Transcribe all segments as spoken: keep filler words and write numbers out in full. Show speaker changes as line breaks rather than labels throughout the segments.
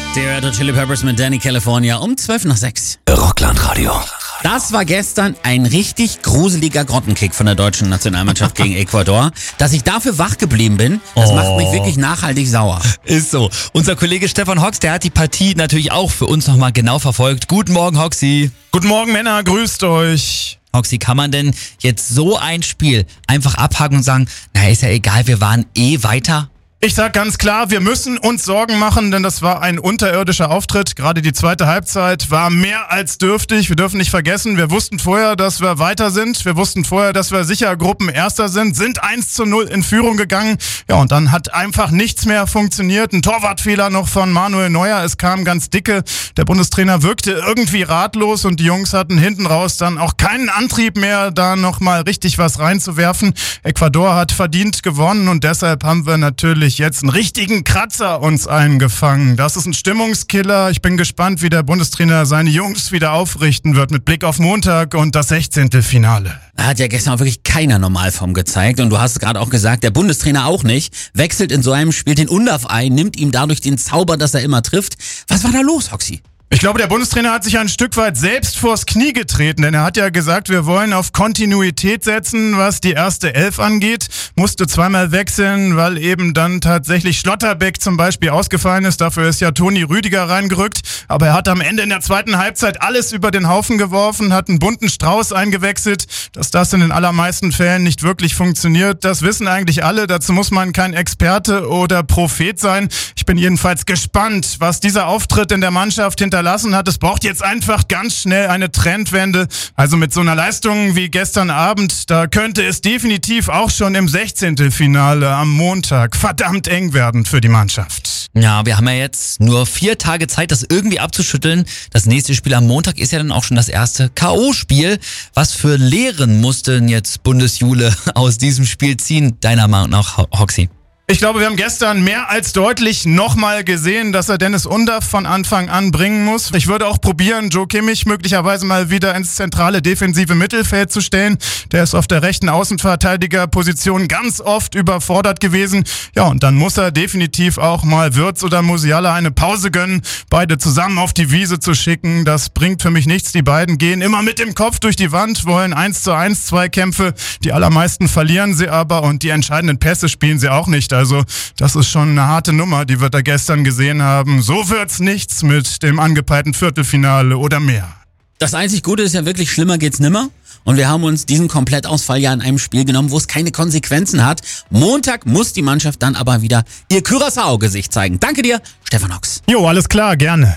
Die Red Hot Chili Peppers mit Danny California um zwölf nach sechs.
Rockland-Radio.
Das war gestern ein richtig gruseliger Grottenkick von der deutschen Nationalmannschaft gegen Ecuador. Dass ich dafür wach geblieben bin, das
Oh.
macht mich wirklich nachhaltig sauer.
Ist so. Unser Kollege Stefan Hox, der hat die Partie natürlich auch für uns nochmal genau verfolgt. Guten Morgen, Hoxi.
Guten Morgen, Männer, grüßt euch.
Hoxi, kann man denn jetzt so ein Spiel einfach abhaken und sagen, na ist ja egal, wir waren eh weiter?
Ich sag ganz klar, wir müssen uns Sorgen machen, denn das war ein unterirdischer Auftritt. Gerade die zweite Halbzeit war mehr als dürftig. Wir dürfen nicht vergessen, wir wussten vorher, dass wir weiter sind. Wir wussten vorher, dass wir sicher Gruppenerster sind, sind eins zu null in Führung gegangen. Ja, und dann hat einfach nichts mehr funktioniert. Ein Torwartfehler noch von Manuel Neuer. Es kam ganz dicke. Der Bundestrainer wirkte irgendwie ratlos und die Jungs hatten hinten raus dann auch keinen Antrieb mehr, da nochmal richtig was reinzuwerfen. Ecuador hat verdient gewonnen und deshalb haben wir natürlich jetzt einen richtigen Kratzer uns eingefangen. Das ist ein Stimmungskiller. Ich bin gespannt, wie der Bundestrainer seine Jungs wieder aufrichten wird mit Blick auf Montag und das sechzehnte Finale.
Da hat ja gestern auch wirklich keiner Normalform gezeigt. Und du hast es gerade auch gesagt, der Bundestrainer auch nicht. Wechselt in so einem Spiel den Undaf ein, nimmt ihm dadurch den Zauber, dass er immer trifft. Was war da los, Hoxi?
Ich glaube, der Bundestrainer hat sich ein Stück weit selbst vors Knie getreten, denn er hat ja gesagt, wir wollen auf Kontinuität setzen, was die erste Elf angeht. Musste zweimal wechseln, weil eben dann tatsächlich Schlotterbeck zum Beispiel ausgefallen ist. Dafür ist ja Toni Rüdiger reingerückt. Aber er hat am Ende in der zweiten Halbzeit alles über den Haufen geworfen, hat einen bunten Strauß eingewechselt. Dass das in den allermeisten Fällen nicht wirklich funktioniert, das wissen eigentlich alle. Dazu muss man kein Experte oder Prophet sein. Ich bin jedenfalls gespannt, was dieser Auftritt in der Mannschaft hinter hinterlassen hat. Es braucht jetzt einfach ganz schnell eine Trendwende. Also mit so einer Leistung wie gestern Abend, da könnte es definitiv auch schon im sechzehnten Finale am Montag verdammt eng werden für die Mannschaft.
Ja, wir haben ja jetzt nur vier Tage Zeit, das irgendwie abzuschütteln. Das nächste Spiel am Montag ist ja dann auch schon das erste K O-Spiel. Was für Lehren mussten jetzt Bundesjule aus diesem Spiel ziehen, deiner Meinung nach, Hoxi?
Ich glaube, wir haben gestern mehr als deutlich nochmal gesehen, dass er Dennis Undaf von Anfang an bringen muss. Ich würde auch probieren, Joe Kimmich möglicherweise mal wieder ins zentrale defensive Mittelfeld zu stellen. Der ist auf der rechten Außenverteidigerposition ganz oft überfordert gewesen. Ja, und dann muss er definitiv auch mal Wirtz oder Musiala eine Pause gönnen, beide zusammen auf die Wiese zu schicken. Das bringt für mich nichts. Die beiden gehen immer mit dem Kopf durch die Wand, wollen eins zu eins Zweikämpfe. Die allermeisten verlieren sie aber und die entscheidenden Pässe spielen sie auch nicht. Also das ist schon eine harte Nummer, die wir da gestern gesehen haben. So wird's nichts mit dem angepeilten Viertelfinale oder mehr.
Das einzig Gute ist ja wirklich, schlimmer geht's nimmer. Und wir haben uns diesen Komplettausfall ja in einem Spiel genommen, wo es keine Konsequenzen hat. Montag muss die Mannschaft dann aber wieder ihr Curaçao-Gesicht zeigen. Danke dir, Stefan Hox.
Jo, alles klar, gerne.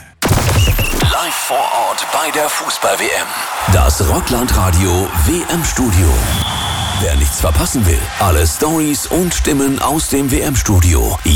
Live vor Ort bei der Fußball-W M. Das Rockland-Radio W M-Studio. Wer nichts verpassen will, alle Stories und Stimmen aus dem W M-Studio